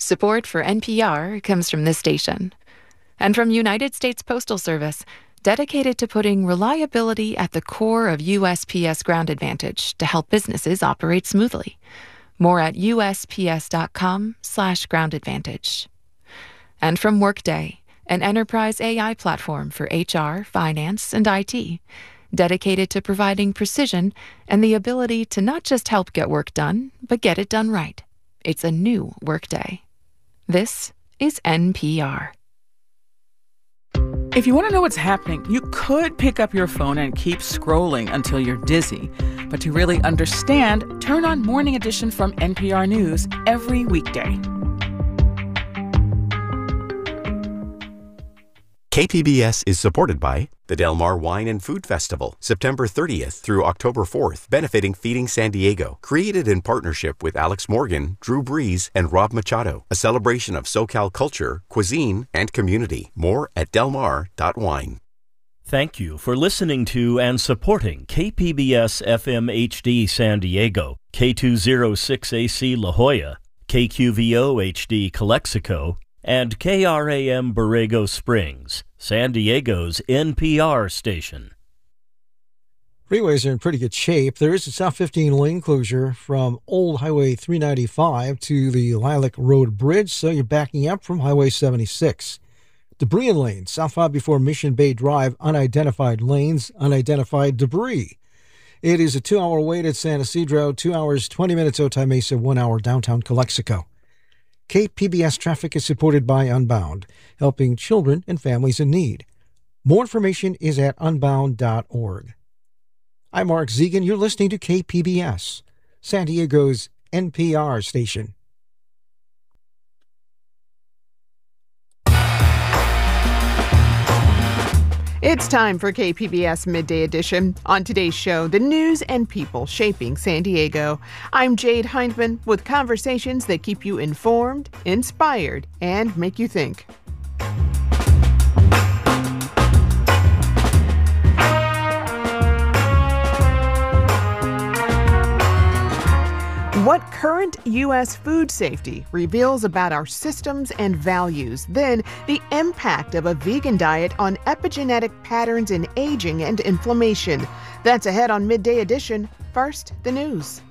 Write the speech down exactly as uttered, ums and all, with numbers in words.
Support for N P R comes from this station. And from United States Postal Service, dedicated to putting reliability at the core of U S P S Ground Advantage to help businesses operate smoothly. More at usps.com slash ground advantage. And from Workday, an enterprise A I platform for H R, finance, and I T, dedicated to providing precision and the ability to not just help get work done, but get it done right. It's a new Workday. This is N P R. If you want to know what's happening, you could pick up your phone and keep scrolling until you're dizzy. But to really understand, turn on Morning Edition from N P R News every weekday. K P B S is supported by the Del Mar Wine and Food Festival, September thirtieth through October fourth, benefiting Feeding San Diego. Created in partnership with Alex Morgan, Drew Brees, and Rob Machado. A celebration of SoCal culture, cuisine, and community. More at delmar dot wine. Thank you for listening to and supporting K P B S F M H D San Diego, K two oh six A C La Jolla, K Q V O H D Calexico, and K R A M Borrego Springs, San Diego's N P R station. Freeways are in pretty good shape. There is a South fifteen lane closure from Old Highway three ninety-five to the Lilac Road Bridge, so you're backing up from Highway seventy-six. Debris in lanes, south five before Mission Bay Drive, unidentified lanes, unidentified debris. It is a two-hour wait at San Isidro, two hours, twenty minutes Otay Mesa, one hour downtown Calexico. K P B S traffic is supported by Unbound, helping children and families in need. More information is at unbound dot org. I'm Mark Zegan. You're listening to K P B S, San Diego's N P R station. It's time for K P B S Midday Edition. On today's show, the news and people shaping San Diego. I'm Jade Hindman with conversations that keep you informed, inspired, and make you think. What current U S food safety reveals about our systems and values, then the impact of a vegan diet on epigenetic patterns in aging and inflammation. That's ahead on Midday Edition. First, the news.